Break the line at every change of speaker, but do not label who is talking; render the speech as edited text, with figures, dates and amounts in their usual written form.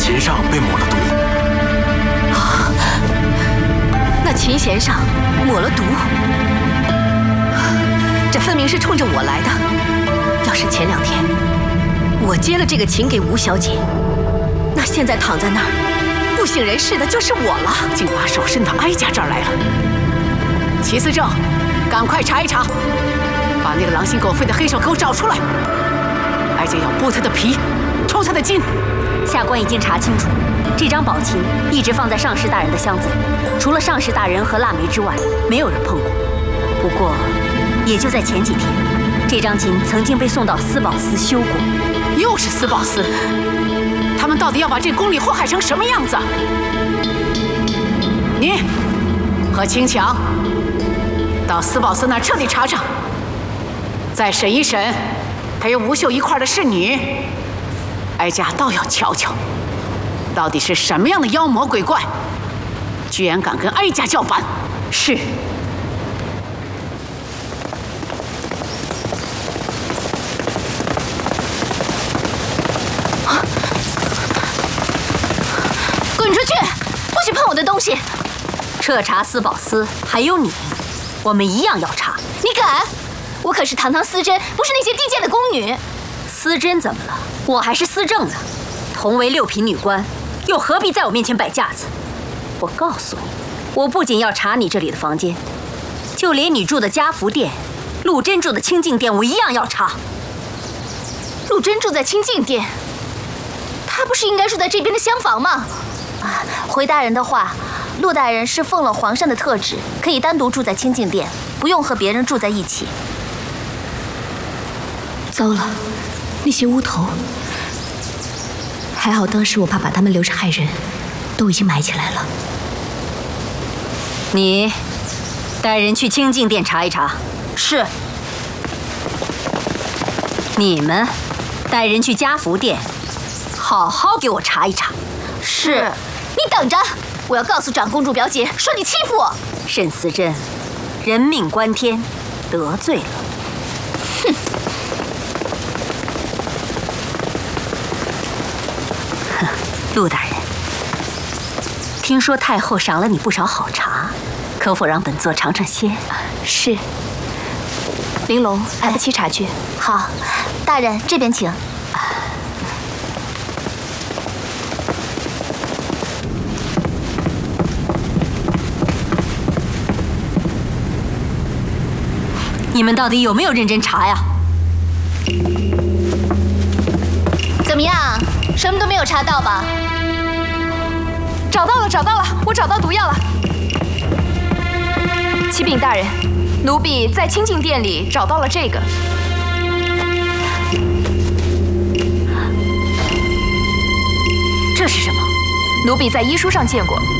弦上被抹了毒。
啊，那琴弦上抹了毒，这分明是冲着我来的。要是前2天我接了这个琴给吴小姐，那现在躺在那儿不省人事的就是我了。
竟把手伸到哀家这儿来了。齐思正，赶快查一查，把那个狼心狗肺的黑手给我找出来。哀家要剥他的皮，抽他的筋。
下官已经查清楚，这张宝琴一直放在上士大人的箱子里，除了上士大人和腊梅之外，没有人碰过。不过，也就在前几天，这张琴曾经被送到司宝司修过。
又是司宝司，他们到底要把这宫里祸害成什么样子？你和青强到司宝司那儿彻底查查，再审一审陪吴秀一块的侍女。哀家倒要瞧瞧，到底是什么样的妖魔鬼怪，居然敢跟哀家叫板。
是。
滚出去！不许碰我的东西！
彻查司宝司，还有你，我们一样要查。
你敢？我可是堂堂司贞，不是那些低贱的宫女。
司贞怎么了？我还是司正呢。同为6品女官，又何必在我面前摆架子？我告诉你，我不仅要查你这里的房间，就连你住的嘉福殿、陆贞住的清静殿，我一样要查。
陆贞住在清静殿，她不是应该住在这边的厢房吗？
啊，回大人的话，陆大人是奉了皇上的特旨，可以单独住在清静殿，不用和别人住在一起。
糟了，那些乌头，还好当时我怕把他们留着害人，都已经埋起来了。
你带人去清静殿查一查。
是。
你们带人去嘉福殿，好好给我查一查。
是。
你等着，我要告诉长公主表姐，说你欺负我。
沈思贞，人命关天，得罪了。
哼。
陆大人，听说太后赏了你不少好茶，可否让本座尝尝鲜？
是。玲珑，还不沏茶去？
好，大人这边请。
你们到底有没有认真查呀？
怎么样？什么都没有查到吧？
找到了，找到了，我找到毒药了。启禀大人，奴婢在清静殿里找到了这个。
这是什么？
奴婢在医书上见过，